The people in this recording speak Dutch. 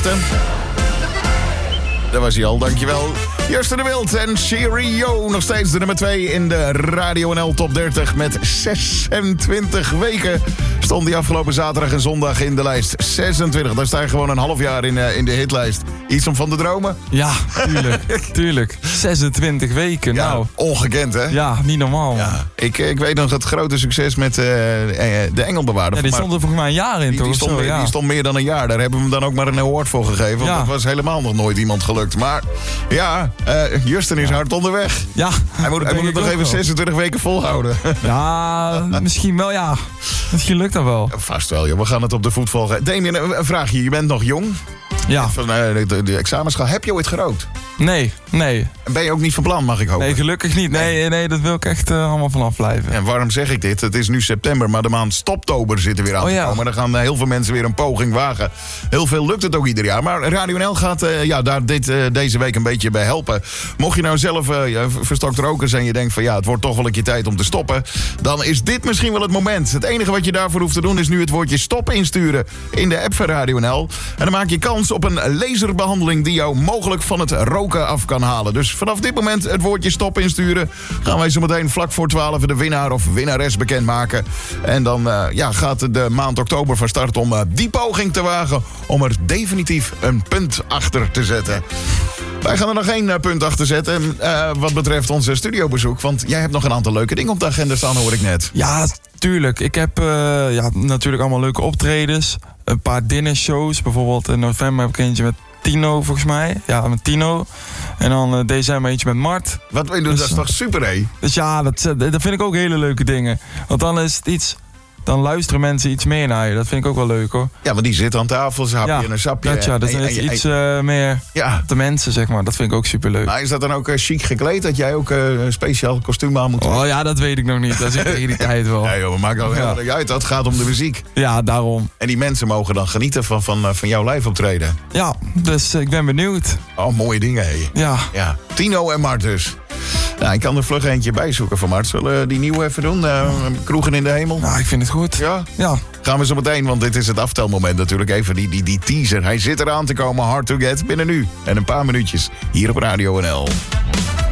wachten. Daar was hij al, dankjewel. Justin de Wild en Cheerio. Nog steeds de nummer 2 in de Radio NL Top 30 met 26 weken. Stond die afgelopen zaterdag en zondag in de lijst. 26, daar sta je gewoon een half jaar in de hitlijst. Iets om van te dromen? Ja, tuurlijk. 26 weken, Ja, nou. ongekend, hè? Ja, niet normaal. Ja, ik weet nog het grote succes met de Engelbewaarder. Ja, die stond er volgens mij een jaar in, toch? Die stond meer dan een jaar. Daar hebben we hem dan ook maar een award voor gegeven. Want dat was helemaal nog nooit iemand gelukt. Maar ja, Justin is hard onderweg. Ja, Hij moet het nog even 26 weken volhouden. Ja, misschien wel, ja. Misschien lukt dat wel. Vast wel, joh. We gaan het op de voet volgen. Damien, een vraagje. Je bent nog jong. Ja. Van de examens gehad. Heb je ooit gerookt? Nee. En ben je ook niet van plan, mag ik hopen? Nee, gelukkig niet. Nee, dat wil ik echt allemaal vanaf blijven. En waarom zeg ik dit? Het is nu september, maar de maand stoptober zit er weer aan te komen. Dan gaan heel veel mensen weer een poging wagen. Heel veel lukt het ook ieder jaar. Maar Radio NL gaat daar deze week een beetje bij helpen. Mocht je nou zelf verstokt roker zijn en je denkt van het wordt toch wel een keer tijd om te stoppen, dan is dit misschien wel het moment. Het enige wat je daarvoor hoeft te doen is nu het woordje stop insturen in de app van Radio NL. En dan maak je kans op een laserbehandeling die jou mogelijk van het roken af kan halen. Dus vanaf dit moment het woordje stop insturen. Gaan wij zo meteen vlak voor 12 de winnaar of winnares bekendmaken. En dan gaat de maand oktober van start om die poging te wagen om er definitief een punt achter te zetten. Wij gaan er nog één punt achter zetten wat betreft onze studiobezoek. Want jij hebt nog een aantal leuke dingen op de agenda staan, hoor ik net. Ja, tuurlijk. Ik heb natuurlijk allemaal leuke optredens. Een paar dinnershows. Bijvoorbeeld in november heb ik eentje met Tino, volgens mij. Ja, met Tino. En dan december eentje met Mart. Wat wil je doen? Dat is toch super, hé? Dus ja, dat vind ik ook hele leuke dingen. Want dan is het iets... Dan luisteren mensen iets meer naar je. Dat vind ik ook wel leuk, hoor. Ja, want die zitten aan tafel, ze hapje en een sapje. Dat is iets meer de mensen, zeg maar. Dat vind ik ook superleuk. Maar is dat dan ook chic gekleed? Dat jij ook een speciaal kostuum aan moet doen? Oh ja, dat weet ik nog niet. Dat is tegen die tijd wel. Ja, joh, maar maakt ook heel erg uit. Dat gaat om de muziek. Ja, daarom. En die mensen mogen dan genieten van jouw live optreden. Ja, dus ik ben benieuwd. Oh, mooie dingen, hé. Ja. Tino en Mart dus. Nou, ik kan er vlug eentje bij zoeken van Mart. Zullen we die nieuwe even doen? Kroegen in de hemel? Nou, ik vind het goed. Ja. Gaan we zo meteen, want dit is het aftelmoment natuurlijk. Even die teaser. Hij zit eraan te komen. Hard to Get binnen nu. En een paar minuutjes hier op Radio NL.